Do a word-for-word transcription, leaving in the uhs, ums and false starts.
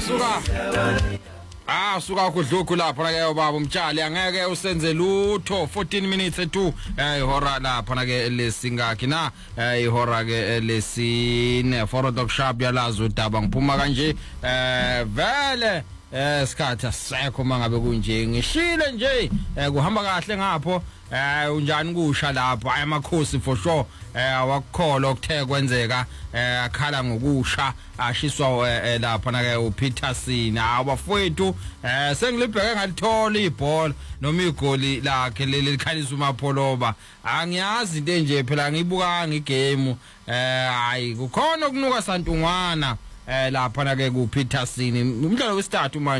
suka Ah suka kudluku lapha na ke baba umtshali angeke usenze lutho fourteen minutes to eh ihora lapha na ke lesingakhi na eh ihora ke lesine four o'clock sharp yalazo udaba ngiphuma kanje eh vele eh sikhatha sekho mangabe kunje ngishile nje kuhamba kahle ngapho eh unjani kusha lapha amakhosi for sure eh awakukhola okuthe kwenzeka eh akhala ngokusha ashiswa lapha na ke uPeterson abafowethu eh sengilibheke ngalithola ibhola noma igoli lakhe leli likhalisa uMapholoba angiyazi into nje phela ngibuka ngigame eh hayi kukhona okunuka santungwana eh lapha na ke kuPeterson umdlalo wesithathu manje